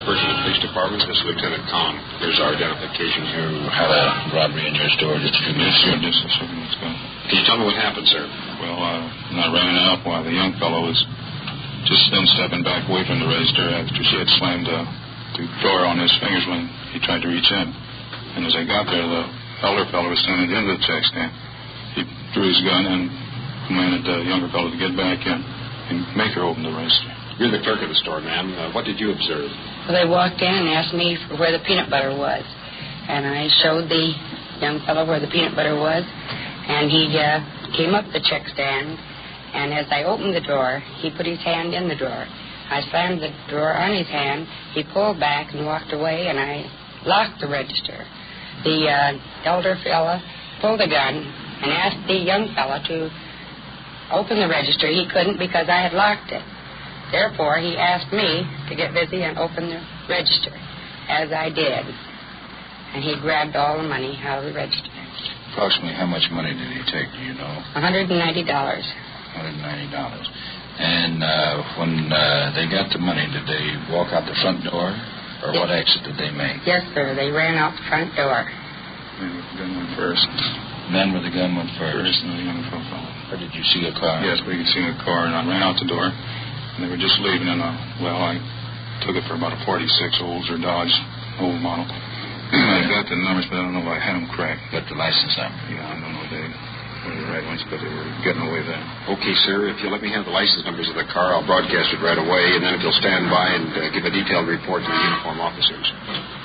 Virginia Police Department, this is Lieutenant Kahn. Here's our identification. You had a robbery in your store just a few minutes ago. Just a few minutes ago. Can you tell me what happened, sir? Well, I ran out while the young fellow was just then stepping back away from the register after she had slammed the door on his fingers when he tried to reach in. And as I got there, the elder fellow was standing at the end of the check stand. He drew his gun and commanded the younger fellow to get back in and make her open the register. You're the clerk of the store, ma'am. What did you observe? Well, they walked in and asked me for where the peanut butter was. And I showed the young fellow where the peanut butter was. And he came up the check stand. And as I opened the drawer, he put his hand in the drawer. I slammed the drawer on his hand. He pulled back and walked away, and I locked the register. The elder fellow pulled a gun and asked the young fellow to open the register. He couldn't because I had locked it. Therefore, he asked me to get busy and open the register, as I did. And he grabbed all the money out of the register. Approximately how much money did he take, do you know? $190. $190. And when they got the money, did they walk out the front door? Or what exit did they make? Yes, sir. They ran out the front door. The gun went first. Men with the gun went first. And the young fellow. Or did you see a car? Yes, we could see a car, and I ran out the door. And they were just leaving in I took it for about a 46 Oldsmobile Dodge, old model. I got the numbers, but I don't know if I had them correct. Got the license number? Yeah, I don't know if they were the right ones, but they were getting away then. Okay, sir. If you'll let me have the license numbers of the car, I'll broadcast it right away, and then if you'll stand by and give a detailed report to the uniform officers.